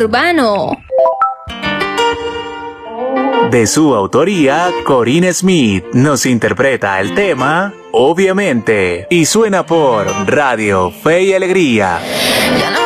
urbano. De su autoría, Corinne Smith nos interpreta el tema Obviamente y suena por Radio Fe y Alegría.